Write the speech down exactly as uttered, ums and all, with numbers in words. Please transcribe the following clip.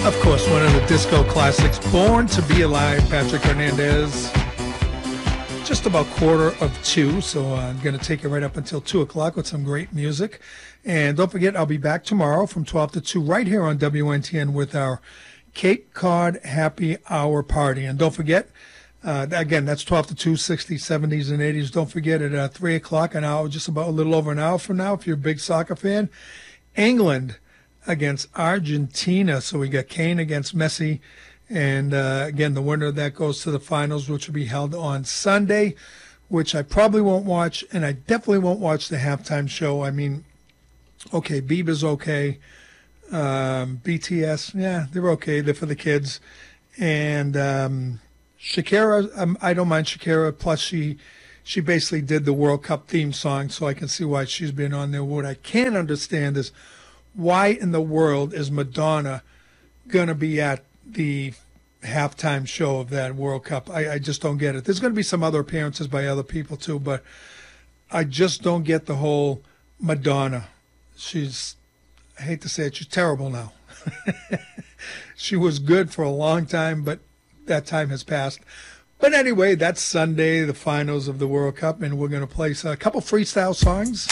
Of course, one of the disco classics, Born to Be Alive, Patrick Hernandez. Just about quarter of two, so I'm going to take it right up until two o'clock with some great music. And don't forget, I'll be back tomorrow from twelve to two right here on W N T N with our Cape Cod Happy Hour Party. And don't forget, uh, again, that's twelve to two, sixties, seventies, and eighties. Don't forget, at uh, three o'clock, an hour, just about a little over an hour from now, if you're a big soccer fan, England against Argentina. So we got Kane against Messi. And, uh, again, the winner of that goes to the finals, which will be held on Sunday, which I probably won't watch. And I definitely won't watch the halftime show. I mean, okay, Bieber's okay. Um, B T S, yeah, they're okay. They're for the kids. And um, Shakira, um, I don't mind Shakira. Plus, she she basically did the World Cup theme song, so I can see why she's been on there. What I can't understand is why in the world is Madonna going to be at the halftime show of that World Cup? I, I just don't get it. There's going to be some other appearances by other people too, but I just don't get the whole Madonna. She's, I hate to say it, she's terrible now. She was good for a long time, but that time has passed. But anyway, that's Sunday, the finals of the World Cup, and we're going to play a couple freestyle songs.